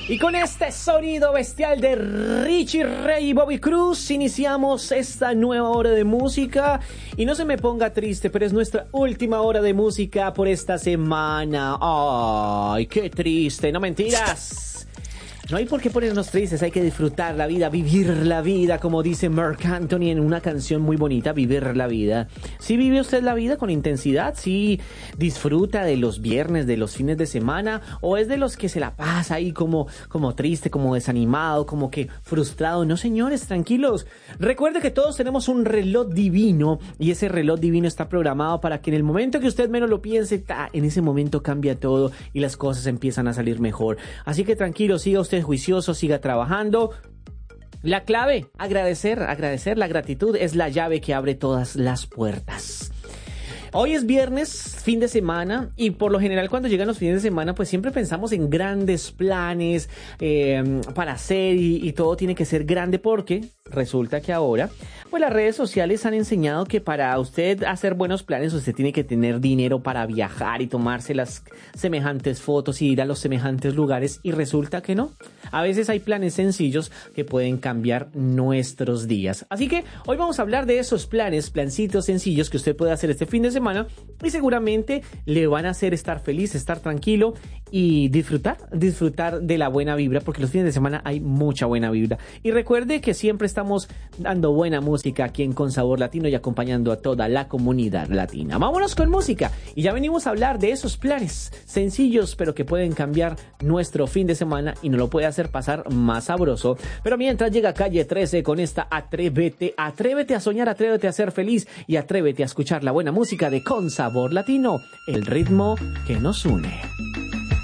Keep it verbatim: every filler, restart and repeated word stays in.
Y con este sonido bestial de Richie Ray y Bobby Cruz iniciamos esta nueva hora de música. Y no se me ponga triste, pero es nuestra última hora de música por esta semana. Ay, qué triste, no mentiras. No hay por qué ponernos tristes, hay que disfrutar la vida, vivir la vida, como dice Marc Anthony en una canción muy bonita, vivir la vida. ¿Sí vive usted la vida con intensidad? ¿Sí disfruta de los viernes, de los fines de semana? ¿O es de los que se la pasa ahí como, como triste, como desanimado, como que frustrado? No, señores, tranquilos. Recuerde que todos tenemos un reloj divino y ese reloj divino está programado para que en el momento que usted menos lo piense, ta, en ese momento cambia todo y las cosas empiezan a salir mejor. Así que tranquilo, siga usted juicioso, siga trabajando. La clave, agradecer, agradecer, la gratitud es la llave que abre todas las puertas. Hoy es viernes, fin de semana, y por lo general cuando llegan los fines de semana pues siempre pensamos en grandes planes eh, para hacer y, y todo tiene que ser grande porque resulta que ahora pues las redes sociales han enseñado que para usted hacer buenos planes usted tiene que tener dinero para viajar y tomarse las semejantes fotos y ir a los semejantes lugares, y resulta que no. A veces hay planes sencillos que pueden cambiar nuestros días. Así que hoy vamos a hablar de esos planes, plancitos sencillos que usted puede hacer este fin de semana y seguramente le van a hacer estar feliz, estar tranquilo y disfrutar, disfrutar de la buena vibra, porque los fines de semana hay mucha buena vibra. Y recuerde que siempre estamos dando buena música aquí en Con Sabor Latino y acompañando a toda la comunidad latina. Vámonos con música y ya venimos a hablar de esos planes sencillos pero que pueden cambiar nuestro fin de semana y nos lo puede hacer pasar más sabroso. Pero mientras llega Calle trece con esta Atrévete, atrévete a soñar, atrévete a ser feliz y atrévete a escuchar la buena música de Con Sabor Latino, el ritmo que nos une.